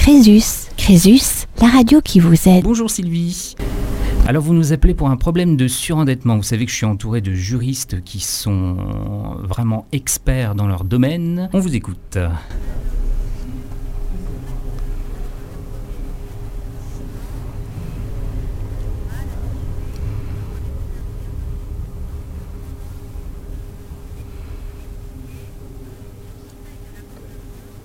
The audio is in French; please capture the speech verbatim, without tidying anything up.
Crésus. Crésus, la radio qui vous aide. Bonjour Sylvie. Alors vous nous appelez pour un problème de surendettement. Vous savez que je suis entouré de juristes qui sont vraiment experts dans leur domaine. On vous écoute.